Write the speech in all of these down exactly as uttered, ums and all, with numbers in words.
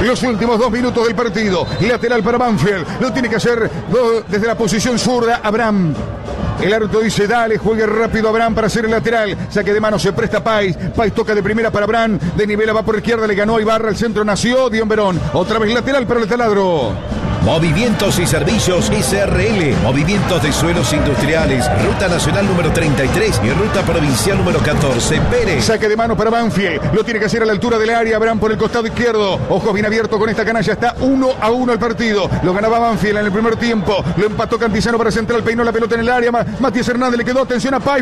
Los últimos dos minutos del partido. Lateral para Banfield. Lo tiene que hacer desde la posición zurda Abraham. El árbitro dice, dale, juegue rápido Abraham para hacer el lateral. Saque de mano, se presta Pais. Pais toca de primera para Abraham. De nivela va por izquierda, le ganó Ibarra. El centro nació Dion Verón. Otra vez lateral para el taladro. Movimientos y Servicios S R L. Movimientos de suelos industriales. Ruta Nacional número treinta y tres y Ruta Provincial número catorce. Pérez. Saque de mano para Banfield. Lo tiene que hacer a la altura del área. Abraham por el costado izquierdo. Ojos bien abiertos con esta canalla. Está uno a uno el partido. Lo ganaba Banfield en el primer tiempo. Lo empató Cantizano para Central. Peinó la pelota en el área. Matías Hernández le quedó. Atención a Pais.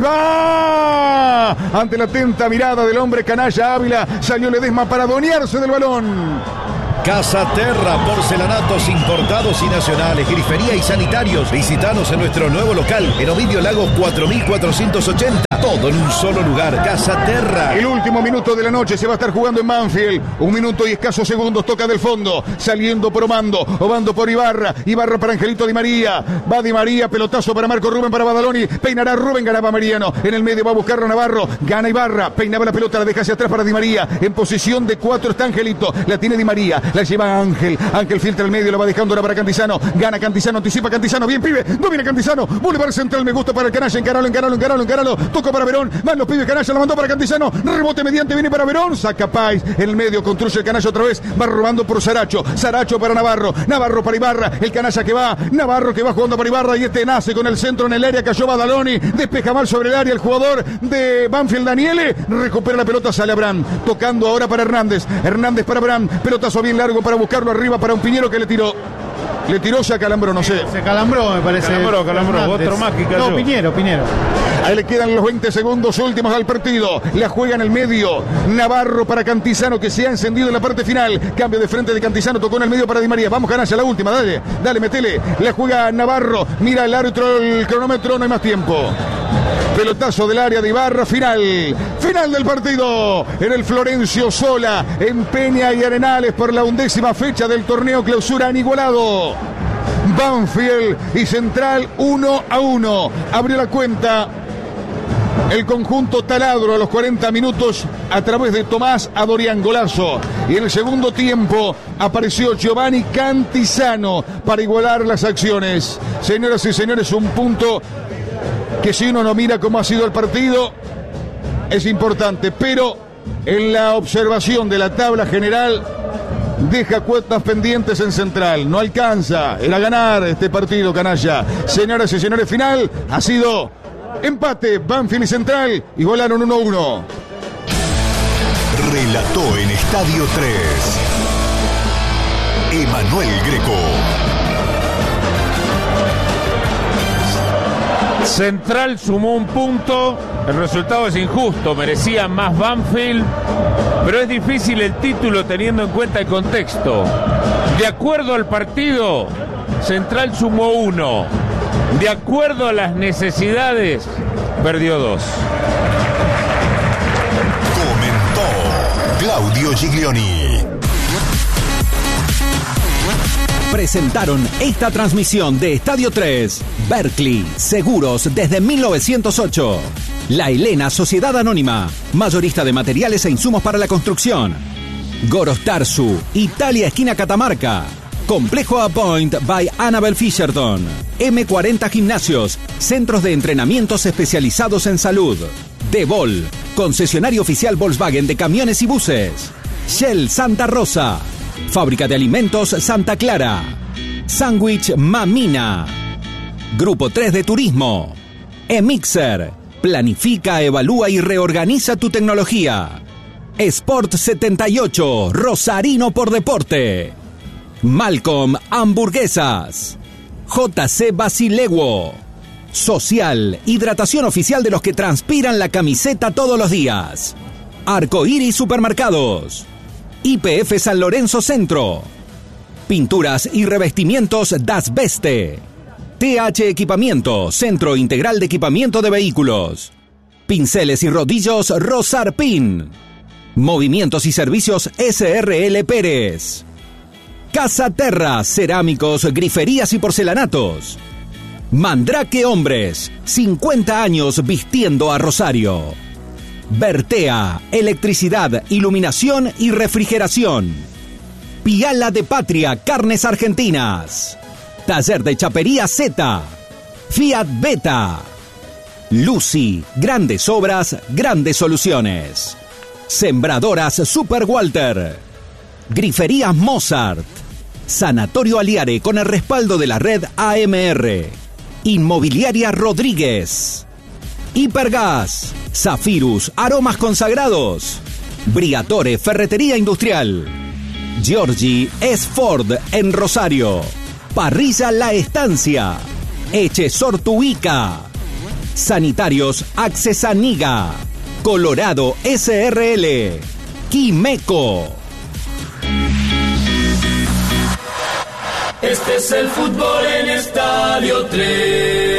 ¡Va! Ante la atenta mirada del hombre canalla Ávila. Salió Ledesma para adueñarse del balón. Casa Terra, porcelanatos importados y nacionales, grifería y sanitarios. Visítanos en nuestro nuevo local, en Ovidio Lagos cuatro mil cuatrocientos ochenta. Todo en un solo lugar, Casa Terra. El último minuto de la noche se va a estar jugando en Banfield. Un minuto y escasos segundos, toca del fondo. Saliendo por Obando, Obando por Ibarra. Ibarra para Angelito Di María. Va Di María, pelotazo para Marco Rubén, para Badaloni. Peinará Rubén, ganaba Mariano. En el medio va a buscarlo Navarro. Gana Ibarra, peinaba la pelota, la deja hacia atrás para Di María. En posición de cuatro está Angelito. La tiene Di María. La lleva Ángel. Ángel filtra el medio, lo va dejando ahora para Cantizano. Gana Cantizano, anticipa Cantizano. Bien, pibe. Domina Cantizano. Boulevard Central, me gusta para el canalla. Encaralo, encaralo, encaralo, encaralo. Tocó para Verón. Van los pibes canalla, la mandó para Cantizano. Rebote mediante, viene para Verón. Saca Pais. En el medio, construye el canalla otra vez. Va robando por Saracho. Saracho para Navarro. Navarro para Ibarra. El canalla que va. Navarro que va jugando para Ibarra. Y este nace con el centro en el área. Cayó Badaloni. Despeja mal sobre el área el jugador de Banfield, Daniele. Recupera la pelota, sale Abraham. Tocando ahora para Hernández. Hernández para Abraham. Pelotazo bien largo para buscarlo arriba para un Piñero que le tiró. Le tiró, se acalambró, no sé. Se calambró, me parece. Calambró, calambró. Otro más que cayó. No, Piñero, Piñero. Ahí le quedan los veinte segundos últimos al partido. La juega en el medio. Navarro para Cantizano, que se ha encendido en la parte final. Cambio de frente de Cantizano, tocó en el medio para Di María. Vamos, canalla, la última, dale, dale, metele. La juega Navarro. Mira el árbitro, el cronómetro, no hay más tiempo. Pelotazo del área de Ibarra, final. Final del partido en el Florencio Sola, en Peña y Arenales por la undécima fecha del torneo clausura han igualado. Banfield y Central uno a uno. Abrió la cuenta el conjunto taladro a los cuarenta minutos a través de Tomás Adorián, golazo. Y en el segundo tiempo apareció Giovanni Cantizano para igualar las acciones. Señoras y señores, un punto que si uno no mira cómo ha sido el partido, es importante, pero en la observación de la tabla general deja cuotas pendientes en Central. No alcanza, era ganar este partido, canalla. Señoras y señores, final ha sido empate. Banfield y Central igualaron uno a uno. Relató en Estadio tres Emanuel Greco. Central sumó un punto, el resultado es injusto, merecía más Banfield, pero es difícil el título teniendo en cuenta el contexto. De acuerdo al partido, Central sumó uno. De acuerdo a las necesidades, perdió dos. Comentó Claudio Giglioni. Presentaron esta transmisión de Estadio tres. Berkeley, seguros desde mil novecientos ocho. La Helena, Sociedad Anónima, mayorista de materiales e insumos para la construcción. Gorostarsu, Italia, esquina Catamarca. Complejo Appoint by Annabel Fisherton. eme cuarenta Gimnasios, centros de entrenamientos especializados en salud. Devol, concesionario oficial Volkswagen de camiones y buses. Shell Santa Rosa. Fábrica de Alimentos Santa Clara. Sándwich Mamina. Grupo tres de Turismo. Emixer. Planifica, evalúa y reorganiza tu tecnología. Sport setenta y ocho. Rosarino por deporte. Malcolm Hamburguesas. J C Basileguo. Social. Hidratación oficial de los que transpiran la camiseta todos los días. Arcoíris Supermercados. I P F San Lorenzo Centro. Pinturas y revestimientos Das Beste. T H Equipamiento, Centro Integral de Equipamiento de Vehículos. Pinceles y rodillos Rosarpin. Movimientos y servicios S R L Pérez. Casa Terra, cerámicos, griferías y porcelanatos. Mandrake Hombres, cincuenta años vistiendo a Rosario. Bertea, electricidad, iluminación y refrigeración. Piala de Patria, carnes argentinas. Taller de Chapería Z. Fiat Beta. Lucy, grandes obras, grandes soluciones. Sembradoras Super Walter. Griferías Mozart. Sanatorio Aliare con el respaldo de la red A M R. Inmobiliaria Rodríguez. Hipergas. Zafirus, aromas consagrados. Briatore, ferretería industrial. Giorgi es Ford en Rosario. Parrilla La Estancia. Echesor Tuica. Sanitarios Accesaniga. Colorado S R L. Quimeco. Este es el fútbol en Estadio tres.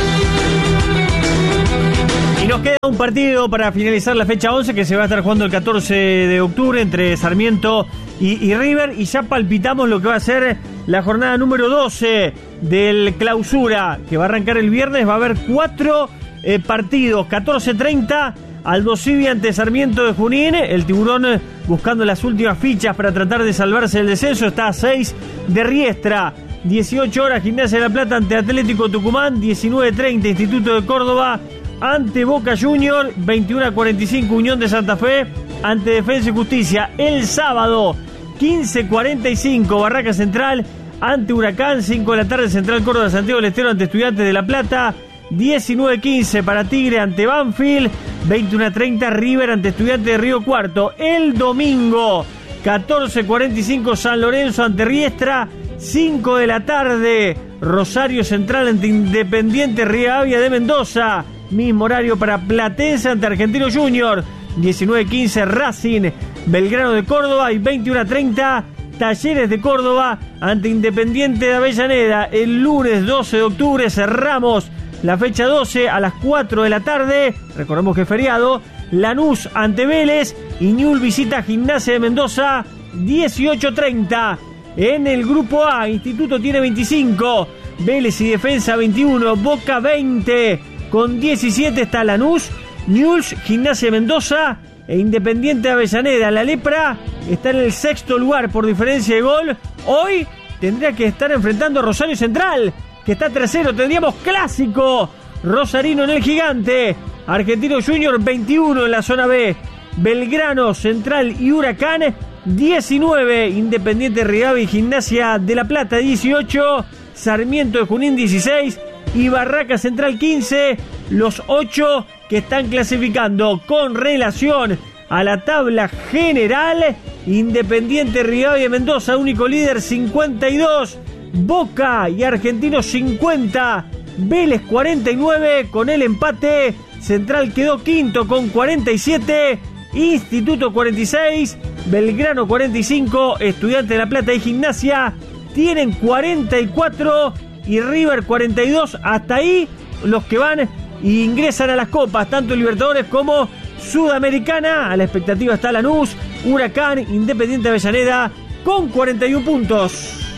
Y nos queda un partido para finalizar la fecha once que se va a estar jugando el catorce de octubre entre Sarmiento y, y River. Y ya palpitamos lo que va a ser la jornada número doce del Clausura, que va a arrancar el viernes. Va a haber cuatro eh, partidos. catorce treinta, Aldosivi ante Sarmiento de Junín. El Tiburón eh, buscando las últimas fichas para tratar de salvarse del descenso. Está a seis de Riestra. dieciocho horas, Gimnasia de La Plata ante Atlético Tucumán. diecinueve treinta, Instituto de Córdoba ante Boca Junior. veintiuno a cuarenta y cinco, Unión de Santa Fe ante Defensa y Justicia. El sábado, quince cuarenta y cinco, Barraca Central ante Huracán. cinco de la tarde, Central Córdoba Santiago del Estero ante Estudiantes de La Plata. diecinueve quince para Tigre ante Banfield. veintiuno treinta, River ante Estudiantes de Río Cuarto. El domingo, catorce cuarenta y cinco, San Lorenzo ante Riestra. cinco de la tarde, Rosario Central ante Independiente Rivadavia de Mendoza. Mismo horario para Platense ante Argentino Junior. diecinueve quince, Racing Belgrano de Córdoba. Y veintiuno treinta, Talleres de Córdoba ante Independiente de Avellaneda. El lunes doce de octubre cerramos la fecha doce a las cuatro de la tarde. Recordemos que es feriado. Lanús ante Vélez. Y Ñul visita Gimnasia de Mendoza. dieciocho treinta. En el grupo A, Instituto tiene veinticinco. Vélez y Defensa veintiuno. Boca veinte. Con diecisiete está Lanús. Newell's, Gimnasia de Mendoza e Independiente de Avellaneda. La Lepra está en el sexto lugar por diferencia de gol. Hoy tendría que estar enfrentando a Rosario Central, que está tercero. Tendríamos clásico rosarino en el Gigante. Argentino Junior veintiuno en la zona B. Belgrano, Central y Huracán diecinueve. Independiente Rivadavia y Gimnasia de La Plata dieciocho. Sarmiento de Junín dieciséis. Y Barraca Central quince. Los ocho que están clasificando con relación a la tabla general. Independiente Rivadavia de Mendoza, único líder, cincuenta y dos. Boca y Argentinos cincuenta. Vélez cuarenta y nueve. Con el empate, Central quedó quinto con cuarenta y siete. Instituto cuarenta y seis. Belgrano cuarenta y cinco. Estudiantes de La Plata y Gimnasia tienen cuarenta y cuatro. Y River cuarenta y dos. Hasta ahí los que van e ingresan a las copas, tanto Libertadores como Sudamericana. A la expectativa está Lanús, Huracán, Independiente de Avellaneda con cuarenta y uno puntos.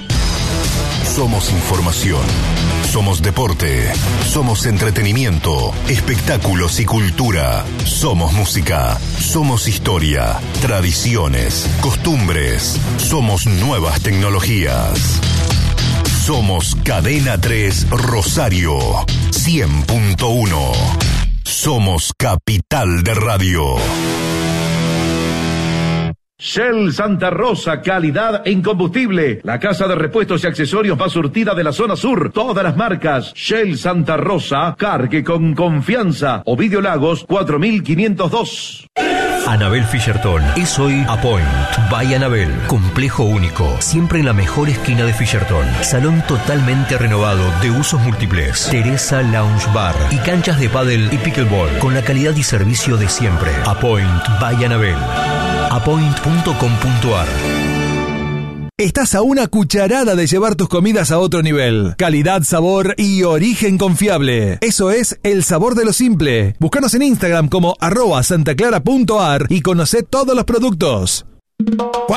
Somos información, somos deporte, somos entretenimiento, espectáculos y cultura. Somos música, somos historia, tradiciones, costumbres. Somos nuevas tecnologías. Somos Cadena tres Rosario, cien punto uno. Somos capital de radio. Shell Santa Rosa, calidad en combustible. La casa de repuestos y accesorios más surtida de la zona sur. Todas las marcas. Shell Santa Rosa, cargue con confianza. Ovidio Lagos, cuatro mil quinientos dos. Anabel Fisherton es hoy Apoint by Anabel. Complejo único, siempre en la mejor esquina de Fisherton. Salón totalmente renovado de usos múltiples. Teresa Lounge Bar y canchas de pádel y pickleball con la calidad y servicio de siempre. Apoint by Anabel. apoint punto com punto ar. Estás a una cucharada de llevar tus comidas a otro nivel. Calidad, sabor y origen confiable. Eso es El Sabor de lo Simple. Búscanos en Instagram como arroba santaclara punto ar y conocé todos los productos.